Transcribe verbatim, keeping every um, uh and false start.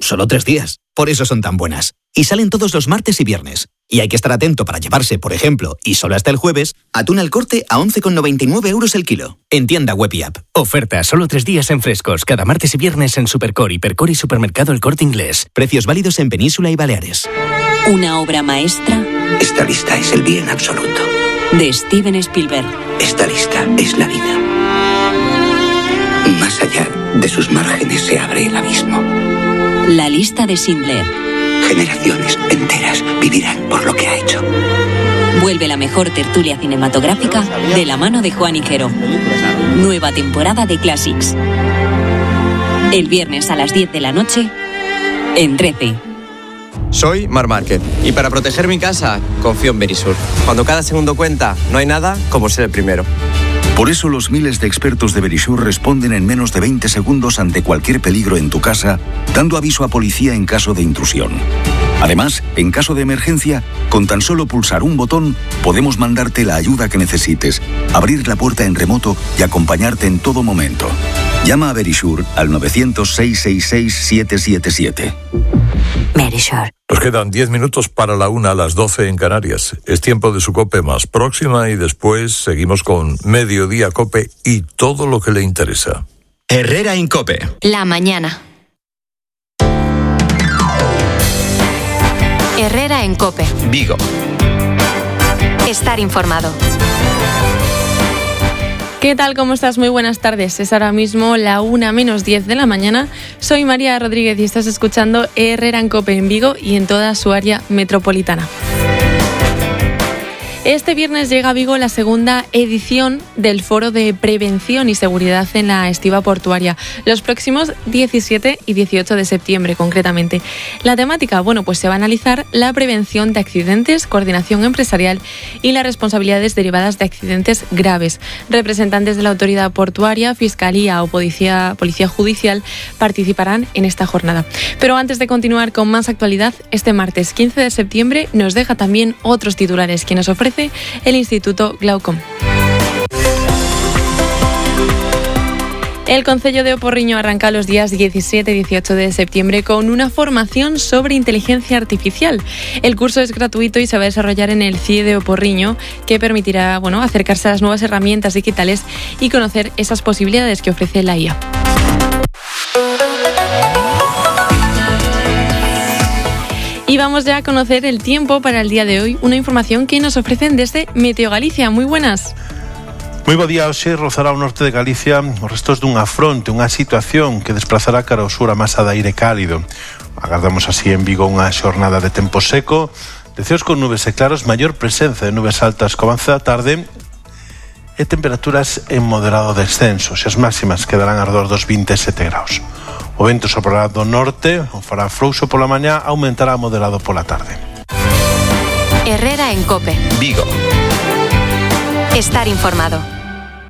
solo tres días. Por eso son tan buenas. Y salen todos los martes y viernes. Y hay que estar atento para llevarse, por ejemplo, y solo hasta el jueves, atún al corte a once con noventa y nueve euros el kilo. En tienda web y app. Oferta solo tres días en frescos, cada martes y viernes en Supercore, Hipercore y Supermercado El Corte Inglés. Precios válidos en Península y Baleares. Una obra maestra. Esta lista es el bien absoluto. De Steven Spielberg. Esta lista es la vida. Más allá de sus márgenes se abre el abismo. La lista de Schindler. Generaciones enteras vivirán por lo que ha hecho. Vuelve la mejor tertulia cinematográfica de la mano de Juan Higuero. Nueva temporada de Classics. El viernes a las diez de la noche en trece. Soy Mar Márquez y para proteger mi casa confío en Verisur. Cuando cada segundo cuenta, no hay nada como ser el primero. Por eso los miles de expertos de Verisur responden en menos de veinte segundos ante cualquier peligro en tu casa, dando aviso a policía en caso de intrusión. Además, en caso de emergencia, con tan solo pulsar un botón, podemos mandarte la ayuda que necesites, abrir la puerta en remoto y acompañarte en todo momento. Llama a Verisur al nueve cero cero, seis seis seis, siete siete siete. Verisur. Nos quedan diez minutos para la una, a las doce en Canarias. Es tiempo de su COPE más próxima y después seguimos con Mediodía COPE y todo lo que le interesa. Herrera en COPE. La mañana. Herrera en COPE. Vigo. Estar informado. ¿Qué tal? ¿Cómo estás? Muy buenas tardes. Es ahora mismo la una menos diez de la mañana. Soy María Rodríguez y estás escuchando Herrera en COPE en Vigo y en toda su área metropolitana. Este viernes llega a Vigo la segunda edición del Foro de Prevención y Seguridad en la Estiba Portuaria, los próximos diecisiete y dieciocho de septiembre concretamente. La temática, bueno, pues se va a analizar la prevención de accidentes, coordinación empresarial y las responsabilidades derivadas de accidentes graves. Representantes de la autoridad portuaria, fiscalía o policía, policía judicial participarán en esta jornada. Pero antes de continuar con más actualidad, este martes quince de septiembre nos deja también otros titulares que nos ofrece el Instituto Glaucom. El Concello de Oporriño arranca los días diecisiete y dieciocho de septiembre con una formación sobre inteligencia artificial. El curso es gratuito y se va a desarrollar en el C I E de Oporriño, que permitirá, bueno, acercarse a las nuevas herramientas digitales y conocer esas posibilidades que ofrece la I A. Y vamos ya a conocer el tiempo para el día de hoy, una información que nos ofrecen desde Meteo Galicia. Muy buenas. Moi bo día, hoxe rozará o norte de Galicia os restos dunha fronte, unha situación que desplazará cara ao sur a masa de aire cálido. Agardamos así en Vigo unha xornada de tempo seco, de ceos con nubes e claros, maior presenza de nubes altas co avance da tarde e temperaturas en moderado descenso, e as máximas quedarán arredor dos vinte e sete graus. O vento soprará do norte, o fará frouxo pola mañá, aumentará a moderado pola tarde. Herrera en COPE. Vigo. Estar informado.